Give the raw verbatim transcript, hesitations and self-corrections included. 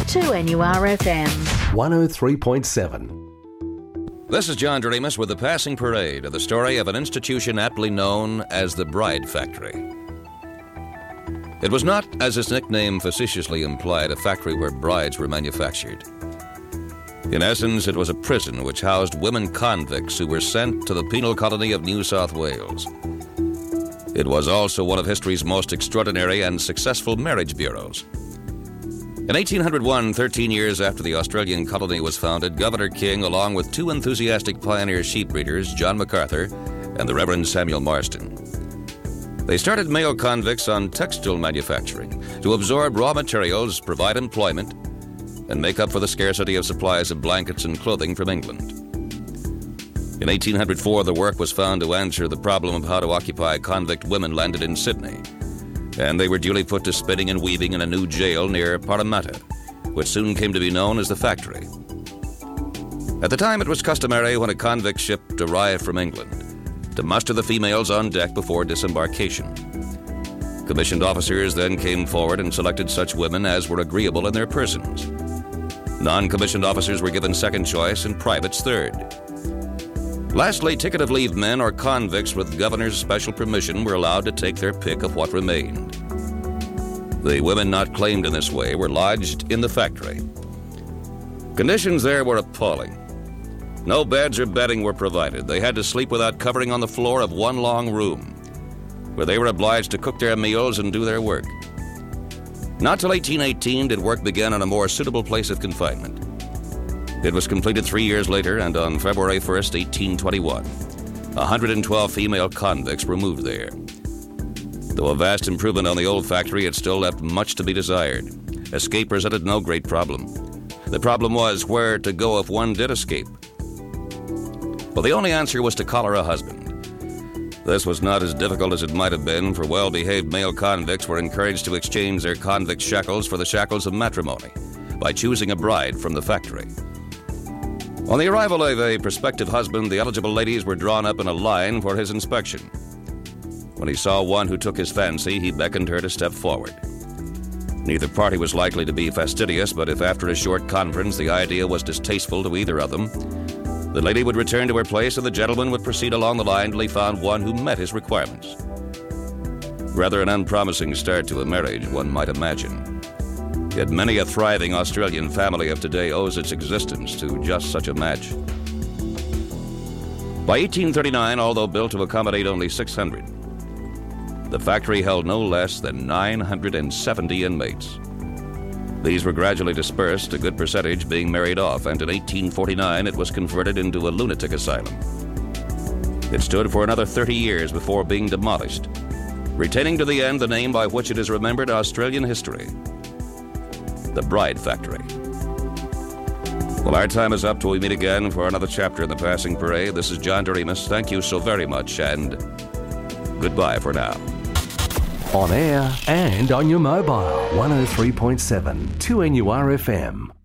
two N U R F M. one oh three point seven. This is John Doremus with the passing parade of the story of an institution aptly known as the Bride Factory. It was not, as its nickname facetiously implied, a factory where brides were manufactured. In essence, it was a prison which housed women convicts who were sent to the penal colony of New South Wales. It was also one of history's most extraordinary and successful marriage bureaus. In eighteen oh one, thirteen years after the Australian colony was founded, Governor King, along with two enthusiastic pioneer sheep breeders, John MacArthur and the Reverend Samuel Marston, they started male convicts on textile manufacturing to absorb raw materials, provide employment, and make up for the scarcity of supplies of blankets and clothing from England. In eighteen oh four, the work was found to answer the problem of how to occupy convict women landed in Sydney, and they were duly put to spinning and weaving in a new jail near Parramatta, which soon came to be known as the Factory. At the time, it was customary when a convict ship arrived from England to muster the females on deck before disembarkation. Commissioned officers then came forward and selected such women as were agreeable in their persons. Non-commissioned officers were given second choice and privates third. Lastly, ticket of leave men or convicts with governor's special permission were allowed to take their pick of what remained. The women not claimed in this way were lodged in the factory. Conditions there were appalling. No beds or bedding were provided. They had to sleep without covering on the floor of one long room, where they were obliged to cook their meals and do their work. Not till eighteen eighteen did work begin on a more suitable place of confinement. It was completed three years later, and on February first, eighteen twenty-one, one hundred twelve female convicts were moved there. Though a vast improvement on the old factory, it still left much to be desired. Escape presented no great problem. The problem was where to go if one did escape. Well, the only answer was to collar a husband. This was not as difficult as it might have been, for well-behaved male convicts were encouraged to exchange their convict shackles for the shackles of matrimony by choosing a bride from the factory. On the arrival of a prospective husband, the eligible ladies were drawn up in a line for his inspection. When he saw one who took his fancy, he beckoned her to step forward. Neither party was likely to be fastidious, but if after a short conference the idea was distasteful to either of them, the lady would return to her place and the gentleman would proceed along the line till he found one who met his requirements. Rather an unpromising start to a marriage, one might imagine. Yet many a thriving Australian family of today owes its existence to just such a match. By eighteen thirty-nine, although built to accommodate only six hundred, the factory held no less than nine hundred seventy inmates. These were gradually dispersed, a good percentage being married off, and in eighteen forty-nine it was converted into a lunatic asylum. It stood for another thirty years before being demolished, retaining to the end the name by which it is remembered in Australian history: the Bride Factory. Well, our time is up till we meet again for another chapter in the Passing Parade. This is John Doremus. Thank you so very much, and goodbye for now. On air and on your mobile, one oh three point seven, two N U R F M.